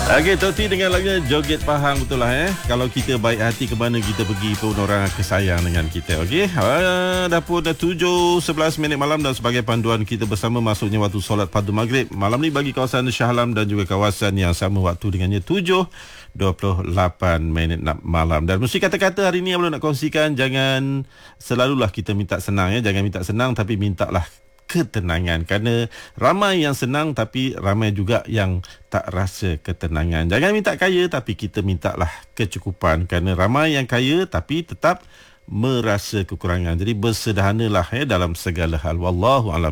Okey, Toti dengan lagunya Joget Pahang, betul lah. Kalau kita baik hati, ke mana kita pergi pun orang akan sayang dengan kita. Okey, dah pun dah 7:11 malam dan sebagai panduan kita bersama masuknya waktu solat fardu maghrib malam ni bagi kawasan Shah Alam dan juga kawasan yang sama waktu dengannya 7:28 malam. Dan mesti kata-kata hari ni yang belum nak kongsikan, jangan selalulah kita minta senang jangan minta senang, tapi mintalah ketenangan, kerana ramai yang senang tapi ramai juga yang tak rasa ketenangan. Jangan minta kaya, tapi kita mintalah kecukupan, kerana ramai yang kaya tapi tetap merasa kekurangan. Jadi bersederhanalah dalam segala hal. Wallahu a'lam.